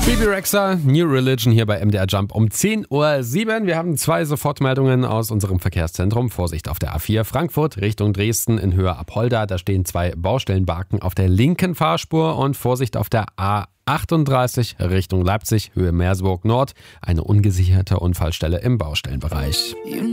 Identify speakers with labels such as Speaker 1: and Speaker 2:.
Speaker 1: Bebe Rexha, New Religion hier bei MDR Jump um 10:07 Uhr. Wir haben 2 Sofortmeldungen aus unserem Verkehrszentrum. Vorsicht auf der A4 Frankfurt Richtung Dresden in Höhe Apolda. Da stehen 2 Baustellenbarken auf der linken Fahrspur und Vorsicht auf der A38 Richtung Leipzig, Höhe Meersburg Nord. Eine ungesicherte Unfallstelle im Baustellenbereich.